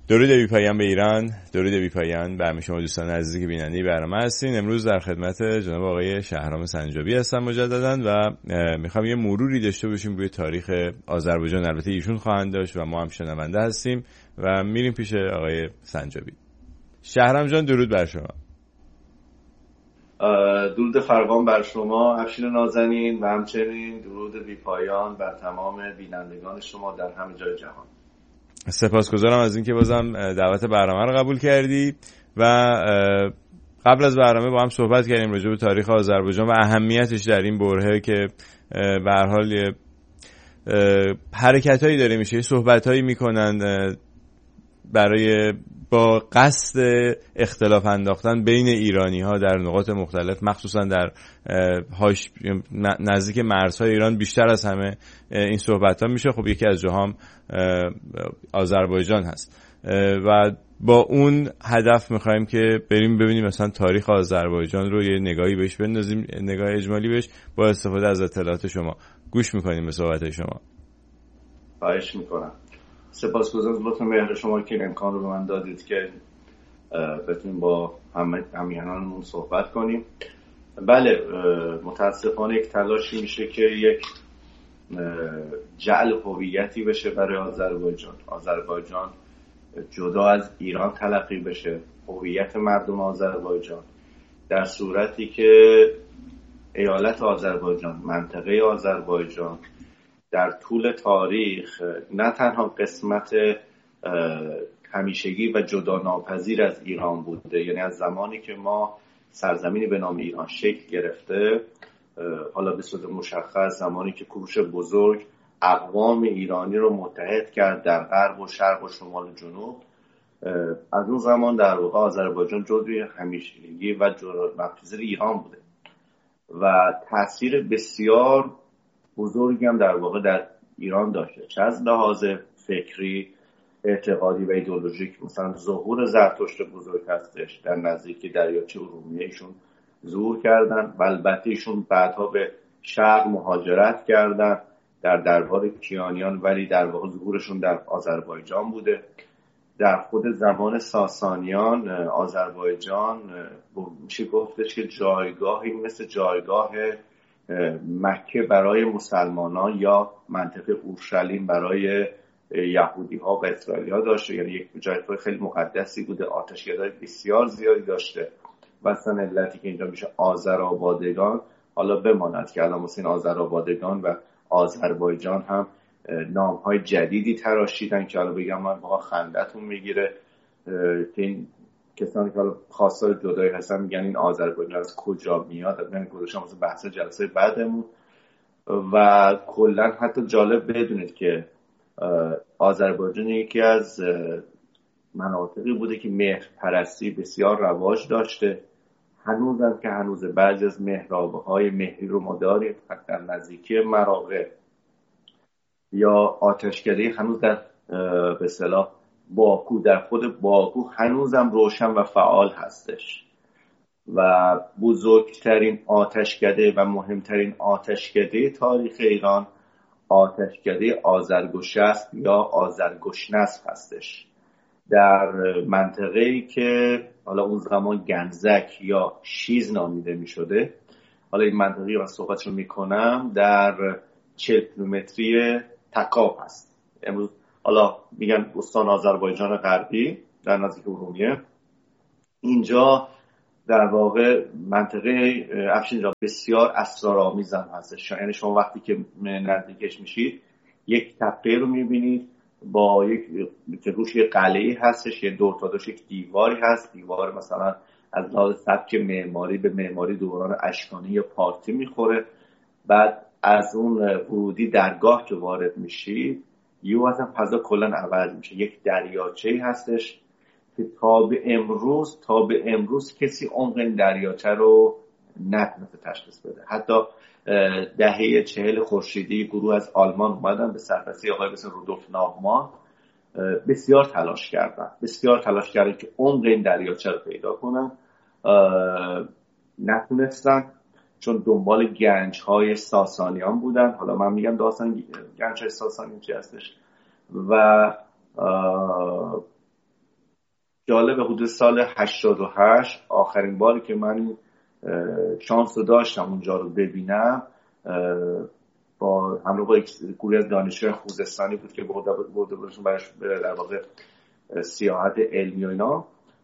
درود بی پایان به ایران، درود بی پایان به همه شما دوستان عزیزی که بیننده برنامه هستین. امروز در خدمت جناب آقای شهرام سنجابی هستم مجددا و میخوام یه مروری داشته باشیم روی تاریخ آذربایجان. البته ایشون خواهند داشت و ما هم شنونده هستیم و میریم پیش آقای سنجابی. شهرام جان درود بر شما. درود فراوان بر شما افشین نازنین و همچنین درود بی پایان بر تمام بینندگان شما در همه جای جهان. سپاسگزارم از اینکه بازم دعوت برنامه رو قبول کردی و قبل از برنامه با هم صحبت کردیم راجع به تاریخ آذربایجان و اهمیتش در این برهه که به هر حال حرکتایی داره میشه، صحبتایی میکنن برای با قصد اختلاف انداختن بین ایرانی ها در نقاط مختلف، مخصوصا در نزدیک مرزهای ایران بیشتر از همه این صحبت ها میشه. خب یکی از جاهام آذربایجان هست و با اون هدف میخوایم که بریم ببینیم مثلا تاریخ آذربایجان رو یه نگاهی بهش بندازیم، نگاه اجمالی بهش با استفاده از اطلاعات شما. گوش میکنیم به صحبت شما. خواهش میکنم. سپاسگزارم از لطف مهر شما که این امکان رو به من دادید که بتونیم با همیهنانمون صحبت کنیم. بله، متاسفانه یک تلاشی میشه که یک جعل هویتی بشه برای آذربایجان جدا از ایران تلقی بشه، هویت مردم آذربایجان، در صورتی که ایالت آذربایجان، منطقه آذربایجان در طول تاریخ نه تنها قسمت همیشگی و جدا ناپذیر از ایران بوده، یعنی از زمانی که ما سرزمینی به نام ایران شکل گرفته، حالا به صورت مشخص زمانی که کوروش بزرگ اقوام ایرانی رو متحد کرد در غرب و شرق و شمال و جنوب، از اون زمان در واقع آذربایجان جزوی همیشگی و جدا ناپذیر ایران بوده و تأثیر بسیار بزرگی هم در واقع در ایران داشته، چه از لحاظ فکری، اعتقادی و ایدئولوژیک. مثلا ظهور زرتشت بزرگ هستش در نزدیکی دریاچه ارومیه، ایشون ظهور کردن و البته ایشون بعدها به شرق مهاجرت کردن در دربار کیانیان، ولی در واقع ظهورشون در آذربایجان بوده. در خود زمان ساسانیان آذربایجان میشه گفتش که جایگاهی مثل جایگاه مکه برای مسلمانان یا منطقه اورشلیم برای یهودی ها و اسرائیلی ها داشته، یعنی یک جایگاه خیلی مقدسی بوده، آتشکدهای بسیار زیادی داشته و اصلا علتی که اینجا میشه آذرآبادگان، حالا بماند که الان مثل آذرآبادگان و آذربایجان هم نام های جدیدی تراشیدن که حالا بگم من واقعا خندتون میگیره که این کسانی که حالا خواستار جدایی هستن میگن این آذربایجان از کجا میاد. من گذاشتم واسه بحث جلسه بعدمون. و کلا حتی جالب بدونید که آذربایجان یکی از مناطقی بوده که مهرپرستی بسیار رواج داشته. هنوزم که هنوز بعضی از محراب‌های مهری رو ما داریم، حتی در نزدیکی مراغه یا آتشکده هنوز در به اصطلاح باکو، در خود باکو هنوزم روشن و فعال هستش و بزرگترین آتشکده و مهمترین آتشکده تاریخ ایران آتشکده آذرگوشسب یا آذرگشنسب هستش، در منطقه‌ای که حالا اون زمان گنزک یا شیز نامیده می شده. حالا این منطقه‌ای رو صحبتش رو میکنم در 40 کیلومتری تکاب هست. امروز حالا میگن استان آذربایجان غربی در نزدیک ارومیه. اینجا در واقع منطقه افشین جان بسیار اسرارآمیز هم هستش، یعنی شما وقتی که نزدیکش میشید یک تپه رو میبینید با یک که روش یک قلعه‌ای هستش، یه دور تا دوش یک دیواری هست، دیوار مثلا از لحاظ سبک معماری به معماری دوران اشکانی یا پارتی میخوره. بعد از اون ورودی درگاه که وارد میشید یهو اصلا فضا کلا عوض میشه، یک دریاچه‌ای هستش که تا به امروز کسی عمق این دریاچه رو نتونسته تشخیص بده. حتی دهه 40 خورشیدی گروه از آلمان اومدن به سرپرستی آقای مثل رودولف ناهمان، بسیار تلاش کردن که عمق این دریاچه رو پیدا کنن، نتونستن چون دنبال گنج‌های ساسانیان بودن. حالا من میگم داستان گنج‌های ساسانیان چی هستش و جالب حدود سال 88 آخرین باری که من شانس رو داشتم اونجا رو ببینم، با همراه با یک گروه از دانشجویان خوزستانی بود که برده بودشون برش در واقع سیاحت علمی و اینا.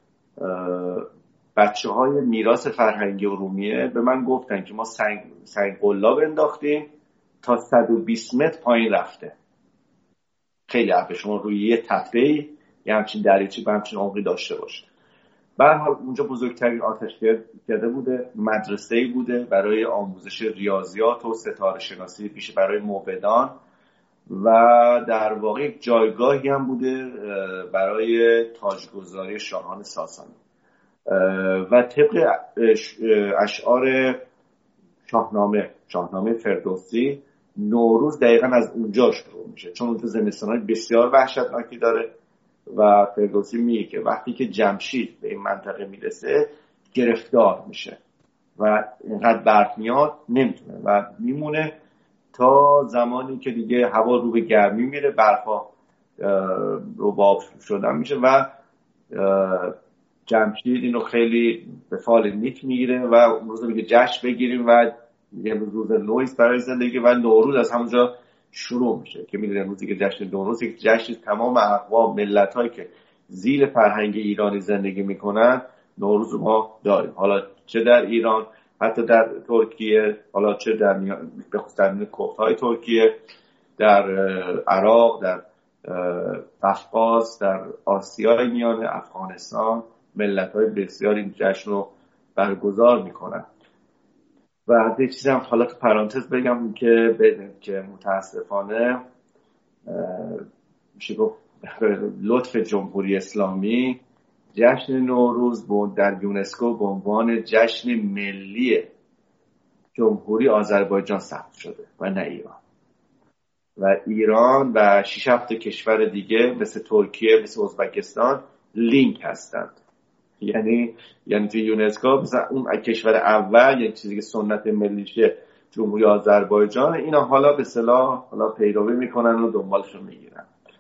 بچه های میراث فرهنگی ارومیه به من گفتن که ما سنگ قلاب انداختیم تا 120 متر پایین رفته. خیلی عربه شما روی یه تپه‌ای یه همچین دریچه به همچین عمقی داشته باشه. به هر حال اونجا بزرگترین آتشکده بوده، مدرسه‌ای بوده برای آموزش ریاضیات و ستاره شناسی پیش برای موبدان و در واقع یک جایگاهی هم بوده برای تاجگذاری شاهان ساسانی و طبق اشعار شاهنامه فردوسی نوروز دقیقا از اونجا شروع میشه، چون اونجا زمستان‌های بسیار وحشتناکی داره و فردوسی میگه که وقتی که جمشید به این منطقه میرسه گرفتار میشه و اینقدر برف میاد نمیتونه و میمونه تا زمانی که دیگه هوا رو به گرمی میره، برفا رو با آب شدن میشه و جمشید اینو خیلی به فال نیک میگیره و اون روز میگه جشن بگیریم و یه روز نویست برای زندگی و نوروز از همونجا شروع میشه که میدونیم امروزی که جشن نوروز یک جشن تمام اقوام ملت‌هایی که زیر فرهنگ ایرانی زندگی میکنن نوروز ما داریم، حالا چه در ایران، حتی در ترکیه، حالا چه در به خصوص در کوههای ترکیه، در عراق، در قفقاز، در آسیای میانه، افغانستان، ملت‌های بسیار این جشن رو برگزار میکنن. و یه چیزی هم حالا تو پرانتز بگم که بدونید که متاسفانه میشه گفت لطف جمهوری اسلامی جشن نوروز در یونسکو به عنوان جشن ملی جمهوری آذربایجان ثبت شده و نه ایران. و ایران و 6-7 کشور دیگه مثل ترکیه، مثل ازبکستان لینک هستند. یعنی توی یونسکو مثلا اون کشور اول یک چیزی که سنت ملیشه جمهوری آذربایجان، اینا حالا به اصطلاح حالا پیروی میکنن و دنبالشون میگیرن.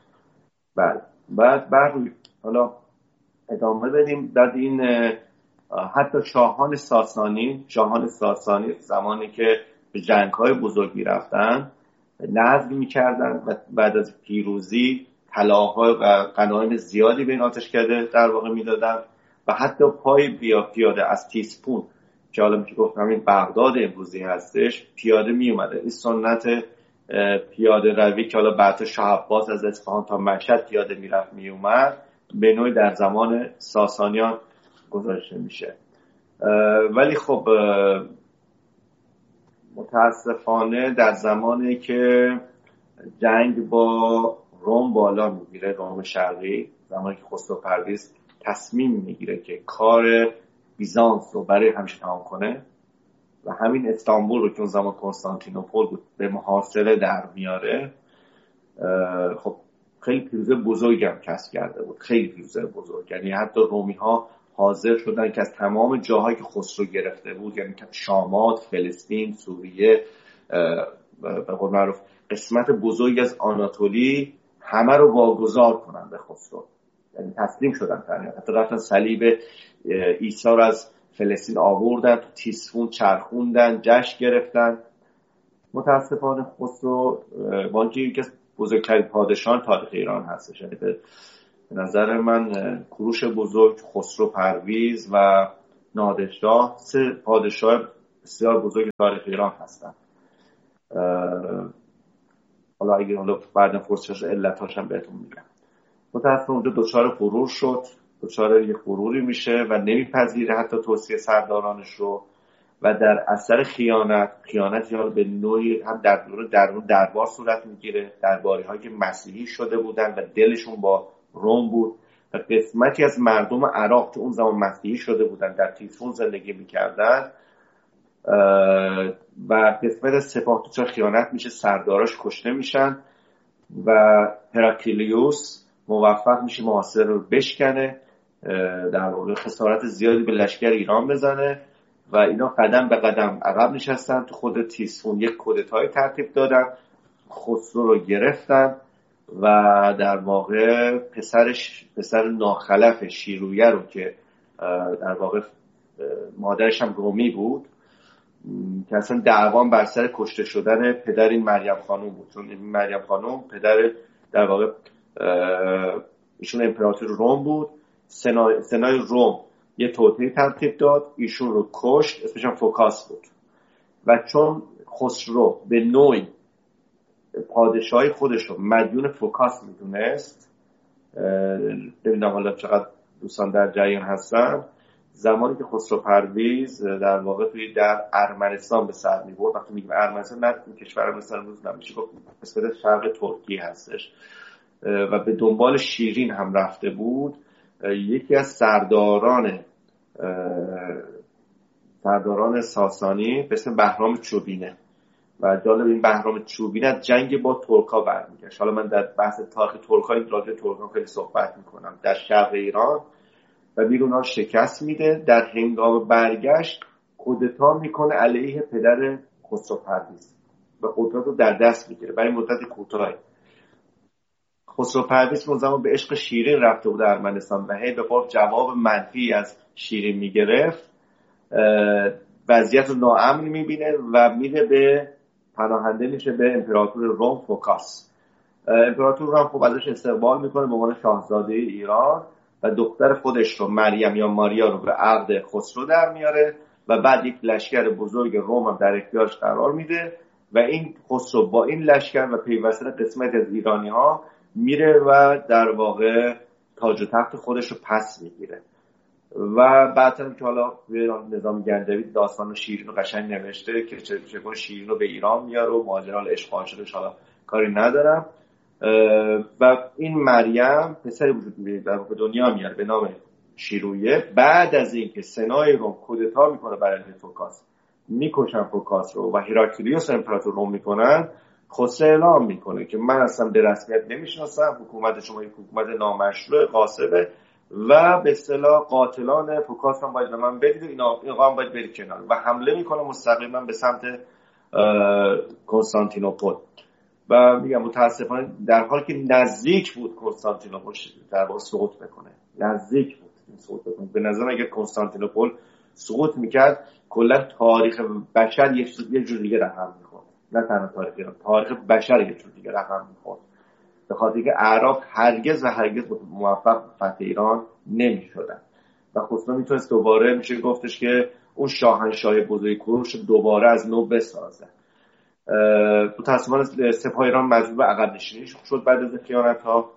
بعد حالا ادامه بدیم. بعد این حتی شاهان ساسانی زمانی که به جنگ‌های بزرگی رفتن نظم می‌کردن و بعد از پیروزی طلاها و غنایم زیادی به این آتشکده در واقع میدادن و حتی پای پیاده از تیسفون که حالا میشه گفت همین بغداد امروزی هستش پیاده می اومده. این سنت پیاده روی که حالا بعد شاه عباس از اصفهان تا مشهد پیاده میرفت می اومد به نوعی در زمان ساسانیان گذاشته میشه. ولی خب متاسفانه در زمانی که جنگ با روم بالا میگیره، روم شرقی، زمانی که خسرو پرویز تصمیم میگیره که کار بیزانس رو برای همیشه تمام کنه و همین استانبول رو که اون زمان کنستانتینوپل بود به محاصره در میاره، خب خیلی پیروزی بزرگی هم کسب کرده بود، خیلی پیروزی بزرگ. یعنی حتی رومی ها حاضر شدن که از تمام جاهایی که خسرو گرفته بود، یعنی شامات، فلسطین، سوریه، به قول معروف قسمت بزرگی از آناتولی، همه رو واگذار کنن به خسرو. یعنی تسلیم شدن، حتی رفتن صلیب عیسی رو از فلسطین آوردن تو تیسفون چرخوندن، جشن گرفتن. متاسفانه خسرو با اینکه یکی از بزرگترین پادشاهان تاریخ ایران هستش، یعنی به نظر من کوروش بزرگ، خسرو پرویز و نادرشاه 3 پادشاه بسیار بزرگ تاریخ ایران هستن. حالا اگه بعدا فرصتش علتاش هم بهتون میگم. متاسفانه اونجا دچار غرور شد، دچار یه غروری میشه و نمیپذیره حتی توصیه سردارانش رو و در اثر خیانت یا به نوعی هم در دربار صورت میگیره، درباری هایی که مسیحی شده بودن و دلشون با روم بود و قسمتی از مردم عراق که اون زمان مسیحی شده بودن در تیسفون زندگی میکردن و قسمت از سپاه دچار خیانت میشه، سرداراش کشته میشن و هراکلیوس موفق میشه محاصره رو بشکنه، در واقع خسارت زیادی به لشکر ایران بزنه و اینا قدم به قدم عقب نشستن. تو خود تیسفون یک کودتای ترتیب دادن، خسرو رو گرفتن و در واقع پسر ناخلف شیرویه رو که در واقع مادرش هم رومی بود که اصلا دعوام بر سر کشته شدن پدر این مریم خانوم بود، چون این مریم خانوم پدر در واقع ایشون امپراتور روم بود. سنای روم یه توطئه ترتیب داد، ایشون رو کشت، اسمش هم فوکاس بود. و چون خسرو به نوعی پادشاهی خودش رو مدیون فوکاس میدونست، نمیدونم حالا چقدر دوستان در جریان هستن، زمانی که خسرو پرویز در واقع در ارمنستان به سر می‌برد، وقتی میگیم ارمنستان نه کشور ارمنستان روز نمیشه گفت قسمت شرق ترکیه هستش، و به دنبال شیرین هم رفته بود، یکی از سرداران ساسانی به اسم بهرام چوبینه و جالب این بهرام چوبینه از جنگ با ترکا برمیگشت. حالا من در بحث تاریخ ترکا راجع به ترکا خیلی صحبت میکنم، در شرق ایران، و بیرونها شکست میده. در هنگام برگشت کودتا میکنه علیه پدر خسرو پرویز و قدرت رو در دست میگیره برای مدت کوتاهی. خسرو پرویز اون زمان به عشق شیرین رفته بود ارمنستان و هی به قول جواب منفی از شیرین میگرفت، وضعیت رو ناامن میبینه و میره به پناهنده میشه به امپراتور روم فوکاس. امپراتور روم خب ازش استقبال میکنه به عنوان شاهزاده ایران و دختر خودش رو مریم یا ماریا رو به عقد خسرو در میاره و بعد یک لشکر بزرگ روم هم در اختیارش قرار میده و این خسرو با این لشکر و پیوسته قسمت از ایرانی ها میره و در واقع تاج و تخت خودش رو پس میگیره. و بعدم که حالا نظام گنجوی داستان شیرین رو قشنگ نوشته که چگونه شیرین رو به ایران میاره و ماجرا عشق عاشقش حالا کاری ندارم. و این مریم پسری به دنیا میاره به نام شیرویه. بعد از اینکه سنای روم کودتا میکنه برای فوکاس، میکشن فوکاس رو و هراکلیوس امپراتور روم میکنن، خسرو اعلام میکنه که من اصلا به رسمیت نمیشناسم، حکومت شما یک حکومت نامشروع غاصبه و به اصطلاح قاتلان فوکاس هم باید به من بدید و این قام باید برید کنار، و حمله میکنه مستقیما به سمت کنستانتینوپل. و میگم متاسفانه در حالی که نزدیک بود کنستانتینوپل در واقع سقوط بکنه، نزدیک بود سقوط بکنه. به نظر اگر کنستانتینوپل سقوط میکرد کلا تاریخ بشر یه جور دیگه رقم میخورد، نه تنها تاریخ ایران، تاریخ بشر یه جور دیگه رقم میخورد، به خاطر که اعراب هرگز موفق فتح ایران نمیشدن و خسرو میتونست دوباره میشه گفتش که اون شاهنشاهی بزرگ کوروش دوباره از نو بسازه. متأسفانه سپاه ایران مجبور به عقب نشینی شد بعد از خیانت ها.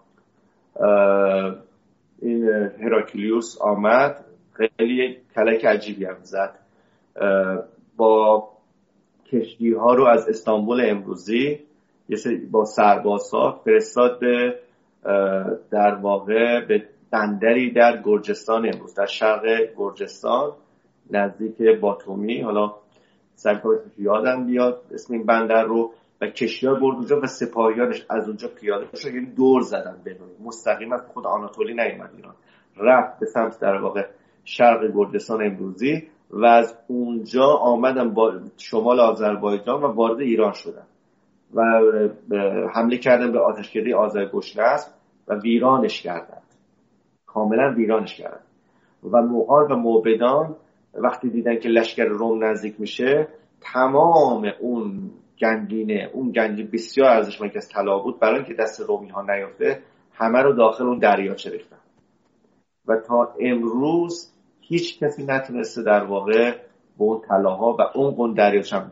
این هراکلیوس آمد، خیلی کلک عجیبی هم زد، با کشتی ها رو از استانبول امروزی با سربازها فرستاد به در واقع به بندری در گرجستان، امروز در شرق گرجستان نزدیک باتومی، حالا سرکار اسمش یادم بیاد اسم این بندر رو، و کشتی‌ها برد اونجا و سپاهیانش از اونجا پیاده شد، یعنی دور زدن بدون مستقیم از خود آناتولی نیومد ایران، رفت به سمت در واقع شرق گرجستان امروزی و از اونجا آمدن با شمال آذربایجان و وارد ایران شدن و حمله کردن به آتشکده آذرگشنسب و ویرانش کردند، کاملا ویرانش کردند. و موغان و موبدان وقتی دیدن که لشکر روم نزدیک میشه، تمام اون گنجینه بسیار ارزشمندی که از طلا بود برای اینکه دست رومی ها نیفته همه رو داخل اون دریاچه ریختن و تا امروز هیچ کسی نتونسته در واقع به اون طلاها و اون دریاچه